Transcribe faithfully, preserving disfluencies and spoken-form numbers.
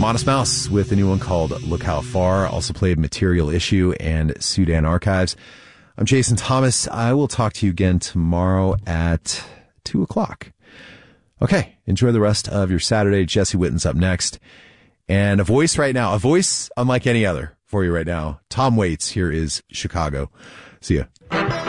Modest Mouse with a new one called Look How Far. Also played Material Issue and Sudan Archives. I'm Jason Thomas. I will talk to you again tomorrow at two o'clock. Okay, enjoy the rest of your Saturday. Jesse Witten's up next. And a voice right now, a voice unlike any other for you right now. Tom Waits, here is Chicago. See ya.